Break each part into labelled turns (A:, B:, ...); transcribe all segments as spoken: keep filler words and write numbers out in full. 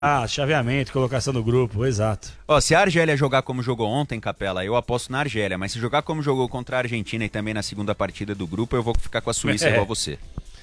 A: Ah, chaveamento, colocação no grupo, exato.
B: Ó, se a Argélia jogar como jogou ontem, Capela, eu aposto na Argélia, mas se jogar como jogou contra a Argentina e também na segunda partida do grupo, eu vou ficar com a Suíça é. igual você.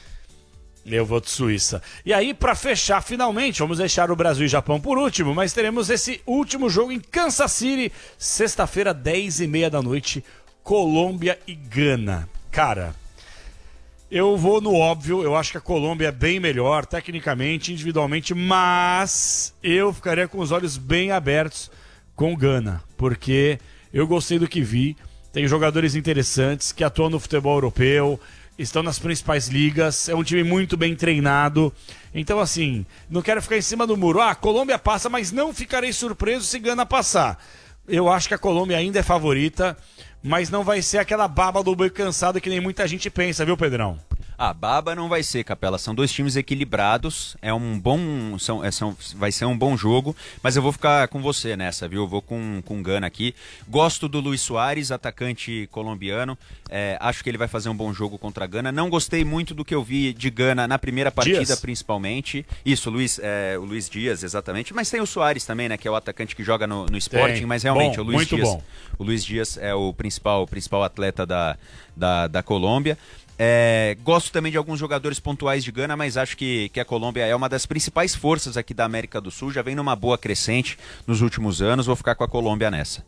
A: Eu vou de Suíça. E aí, pra fechar, finalmente, vamos deixar o Brasil e Japão por último, mas teremos esse último jogo em Kansas City, sexta-feira, dez e meia da noite, Colômbia e Gana. Cara, eu vou no óbvio, eu acho que a Colômbia é bem melhor, tecnicamente, individualmente, mas eu ficaria com os olhos bem abertos com o Gana, porque eu gostei do que vi, tem jogadores interessantes que atuam no futebol europeu, estão nas principais ligas, é um time muito bem treinado. Então, assim, não quero ficar em cima do muro. Ah, a Colômbia passa, mas não ficarei surpreso se Gana passar. Eu acho que a Colômbia ainda é favorita, mas não vai ser aquela baba do boi cansado que nem muita gente pensa, viu, Pedrão?
B: A baba não vai ser, Capela. São dois times equilibrados. É um bom. São, é, são, vai ser um bom jogo. Mas eu vou ficar com você nessa, viu? Eu vou com com Gana aqui. Gosto do Luis Soares, atacante colombiano. É, acho que ele vai fazer um bom jogo contra a Gana. Não gostei muito do que eu vi de Gana na primeira partida, Dias. principalmente. Isso, Luiz, é, o Luiz Dias, exatamente. Mas tem o Soares também, né? Que é o atacante que joga no, no Sporting. Tem. Mas realmente, bom, o Luiz
A: muito
B: Dias.
A: Bom.
B: O Luiz Dias é o principal, principal atleta da, da, da Colômbia. É, gosto também de alguns jogadores pontuais de Gana, mas acho que, que a Colômbia é uma das principais forças aqui da América do Sul, já vem numa boa crescente nos últimos anos, vou ficar com a Colômbia nessa.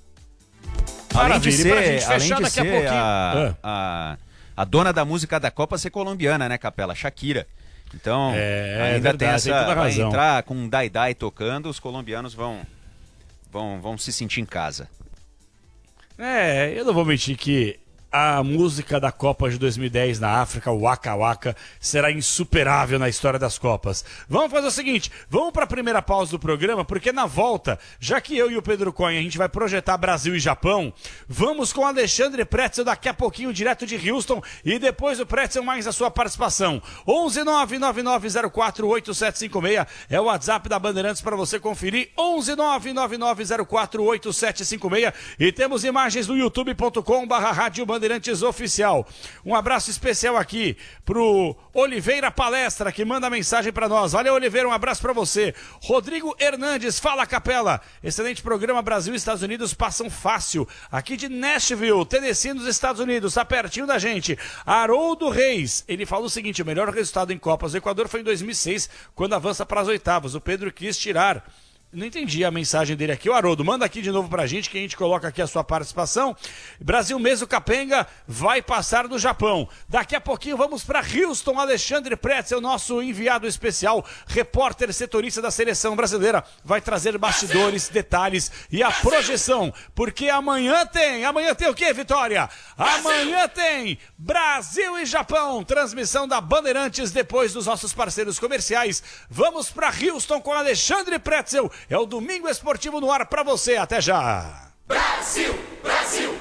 B: Além de ser, além de ser a, a, a dona da música da Copa ser colombiana, né, Capela? Shakira. Então,
A: é,
B: ainda
A: é verdade,
B: tem essa,
A: tem
B: vai entrar com um Dai-Dai tocando, os colombianos vão, vão, vão se sentir em casa.
A: É, eu não vou mentir que a música da Copa de dois mil e dez na África, o Waka Waka, será insuperável na história das Copas. Vamos fazer o seguinte, vamos para a primeira pausa do programa, porque na volta, já que eu e o Pedro Cunha a gente vai projetar Brasil e Japão, vamos com Alexandre Pretzel daqui a pouquinho, direto de Houston, e depois o Pretzel mais a sua participação. onze nove nove nove zero quatro oito sete cinco seis é o WhatsApp da Bandeirantes para você conferir, onze nove nove nove zero quatro oito sete cinco seis, e temos imagens no youtube ponto com barra rádio Bandeirantes Oficial. Um abraço especial aqui pro Oliveira Palestra, que manda mensagem para nós. Valeu, Oliveira, um abraço para você. Rodrigo Hernandes, fala, Capela. Excelente programa, Brasil e Estados Unidos passam fácil. Aqui de Nashville, Tennessee, nos Estados Unidos, tá pertinho da gente. Haroldo Reis, ele falou o seguinte, o melhor resultado em Copas do Equador foi em dois mil e seis, quando avança para as oitavas. O Pedro quis tirar... Não entendi a mensagem dele aqui. O Haroldo, manda aqui de novo pra gente, que a gente coloca aqui a sua participação. Brasil mesmo, Capenga, vai passar do Japão. Daqui a pouquinho vamos para Houston. Alexandre Pretzel, nosso enviado especial, repórter setorista da seleção brasileira, vai trazer bastidores, detalhes e a projeção. Porque amanhã tem, amanhã tem o quê, Vitória? Amanhã tem Brasil e Japão, transmissão da Bandeirantes depois dos nossos parceiros comerciais. Vamos para Houston com Alexandre Pretzel. É o Domingo Esportivo no ar pra você. Até já.
C: Brasil, Brasil.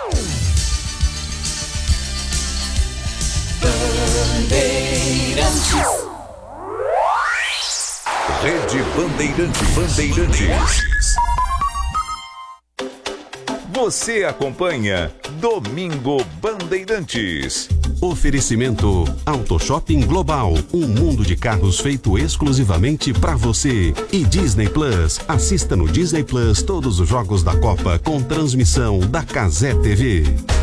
C: Bandeirantes.
D: Rede Bandeirante Bandeirantes. Você acompanha Domingo Bandeirantes.
E: Oferecimento Auto Shopping Global, um mundo de carros feito exclusivamente para você. E Disney Plus, assista no Disney Plus todos os jogos da Copa com transmissão da Cazé T V.